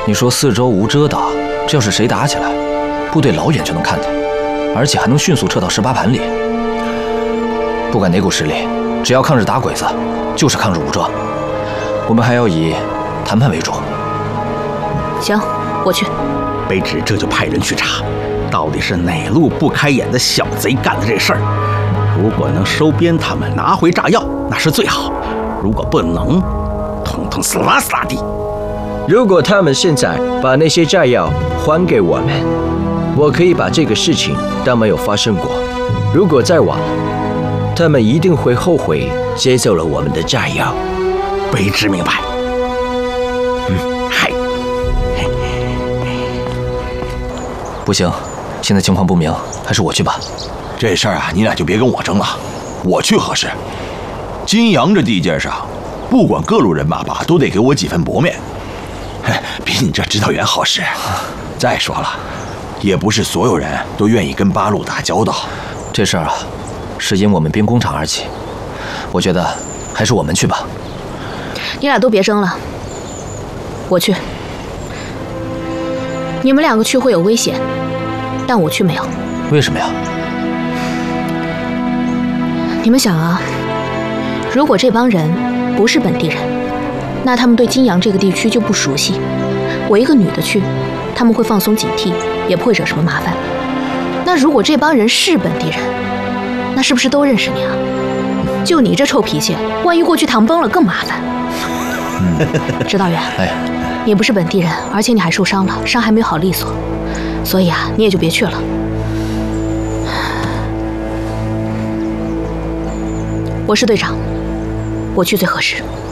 你说四周无遮挡，这要是谁打起来，部队老远就能看见，而且还能迅速撤到18盘里。不管哪股势力，只要抗日打鬼子，就是抗日武装。我们还要以谈判为主。 行，我去。 卑职这就派人去查，到底是哪路不开眼的小贼干的这事儿。如果能收编他们，拿回炸药，那是最好；如果不能，统统死啦死啦地。 如果他们现在把那些炸药还给我们，我可以把这个事情当没有发生过。如果再晚，他们一定会后悔接走了我们的炸药。 卑职明白。嗨。 不行，现在情况不明，还是我去吧。 这事儿啊，你俩就别跟我争了，我去合适。金阳这地界上，不管各路人马吧，都得给我几分薄面，比你这指导员好使。再说了，也不是所有人都愿意跟八路打交道。 这事儿啊，是因我们兵工厂而起，我觉得还是我们去吧。 你俩都别争了，我去。你们两个去会有危险，但我去没有。 为什么呀？ 你们想啊，如果这帮人不是本地人，那他们对金阳这个地区就不熟悉。我一个女的去，他们会放松警惕，也不会惹什么麻烦。那如果这帮人是本地人，那是不是都认识你啊？就你这臭脾气，万一过去躺崩了更麻烦。指导员，你不是本地人，而且你还受伤了，伤还没有好利索，所以啊，你也就别去了。我是队长，我去最合适。